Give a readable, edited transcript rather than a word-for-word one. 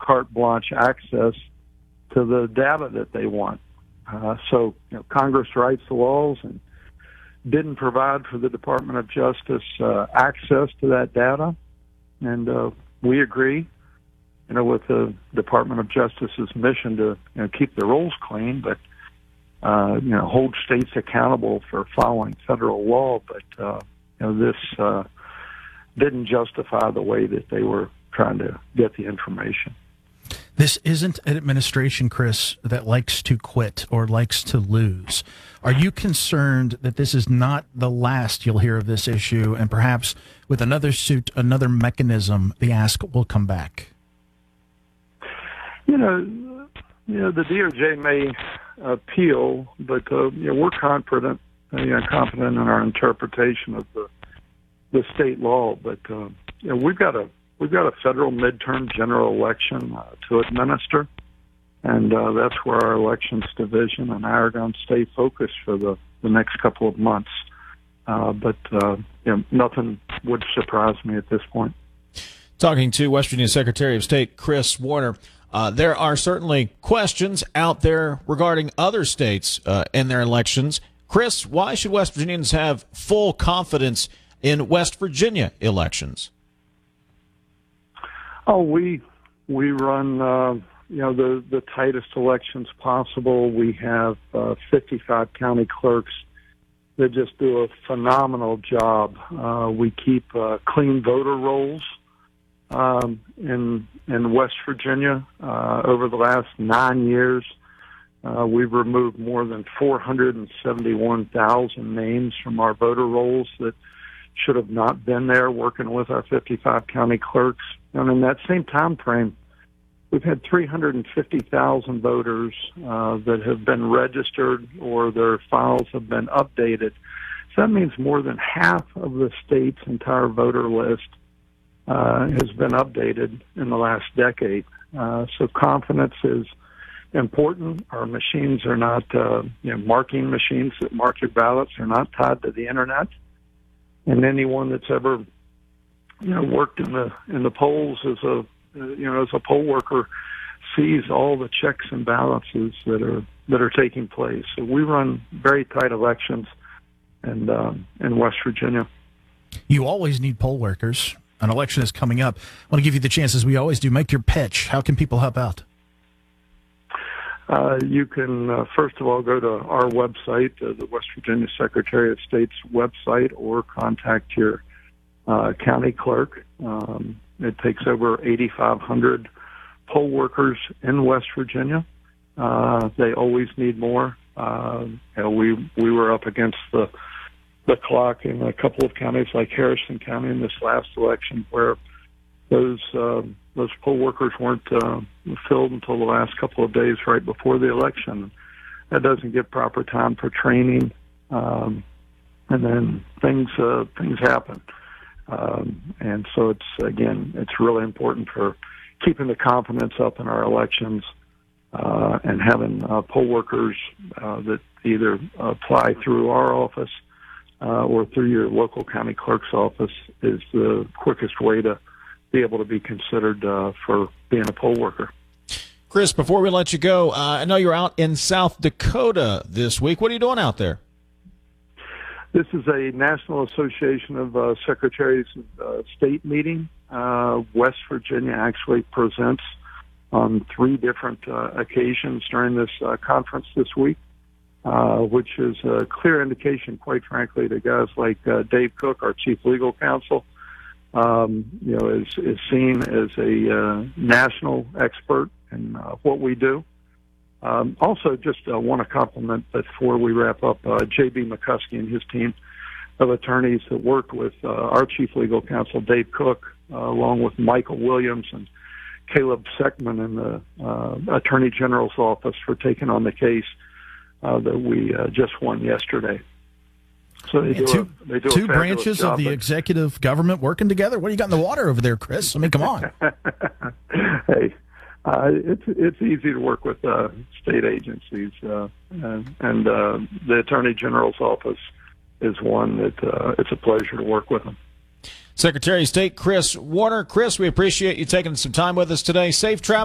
carte blanche access to the data that they want. So Congress writes the laws and didn't provide for the Department of Justice access to that data, and we agree, with the Department of Justice's mission to keep the rolls clean, but hold states accountable for following federal law. But this didn't justify the way that they were trying to get the information. This isn't an administration, Chris, that likes to quit or likes to lose. Are you concerned that this is not the last you'll hear of this issue, and perhaps with another suit, another mechanism, the ask will come back? The DOJ may appeal, but we're confident in our interpretation of the state law. But we've got a federal midterm general election to administer, and that's where our elections division and I are going to stay focused for the next couple of months. But nothing would surprise me at this point. Talking to West Virginia Secretary of State Chris Warner, there are certainly questions out there regarding other states and their elections. Chris, why should West Virginians have full confidence in West Virginia elections? Oh, we run the tightest elections possible. We have 55 county clerks that just do a phenomenal job. We keep clean voter rolls in West Virginia. Over the last 9 years, we've removed more than 471,000 names from our voter rolls that should have not been there, working with our 55 county clerks. And in that same time frame, we've had 350,000 voters that have been registered or their files have been updated. So that means more than half of the state's entire voter list has been updated in the last decade. So confidence is important. Our machines are not, marking machines that mark your ballots are not tied to the internet. And anyone that's ever, worked in the polls as a poll worker sees all the checks and balances that are taking place. So we run very tight elections, and in West Virginia. You always need poll workers. An election is coming up. I want to give you the chance, as we always do, make your pitch. How can people help out? You can, first of all, go to our website, the West Virginia Secretary of State's website, or contact your county clerk. It takes over 8,500 poll workers in West Virginia. They always need more. We were up against the clock in a couple of counties like Harrison County in this last election, where those poll workers weren't filled until the last couple of days right before the election. That doesn't give proper time for training, and then things happen. And so it's really important for keeping the confidence up in our elections, and having poll workers that either apply through our office or through your local county clerk's office is the quickest way to be able to be considered for being a poll worker. Chris, before we let you go, I know you're out in South Dakota this week. What are you doing out there? This is a National Association of Secretaries of State meeting. West Virginia actually presents on 3 different occasions during this conference this week, which is a clear indication, quite frankly, to guys like Dave Cook, our chief legal counsel, is seen as a national expert in what we do. Also, just want to compliment, before we wrap up, J.B. McCuskey and his team of attorneys that worked with our chief legal counsel, Dave Cook, along with Michael Williams and Caleb Seckman in the Attorney General's office, for taking on the case that we just won yesterday. So they do two branches of the executive government working together. What do you got in the water over there, Chris? I mean, come on. Hey, it's easy to work with state agencies, and the Attorney General's office is one that it's a pleasure to work with them. Secretary of State Chris Warner. Chris, we appreciate you taking some time with us today. Safe travel.